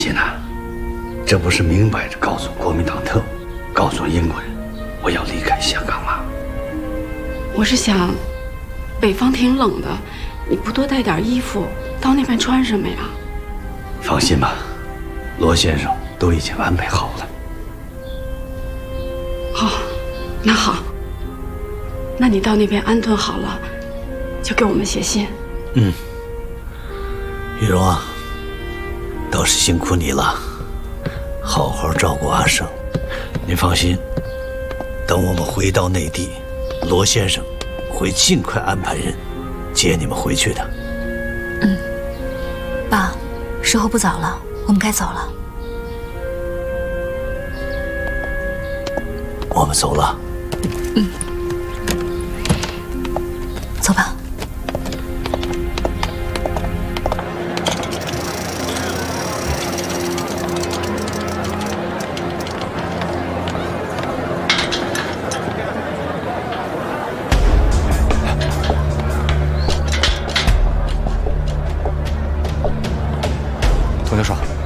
谢娜，这不是明摆着告诉国民党特务，告诉英国人，我要离开香港吗？ 我是想，北方挺冷的，你不多带点衣服，到那边穿什么呀？ 放心吧，罗先生都已经安排好了。 哦，那好，那你到那边安顿好了，就给我们写信。 嗯，玉荣啊，倒是辛苦你了，好好照顾阿生。您放心，等我们回到内地，罗先生会尽快安排人接你们回去的。 嗯，爸，时候不早了，我们该走了。 我们走了。 嗯，走吧。 童教授。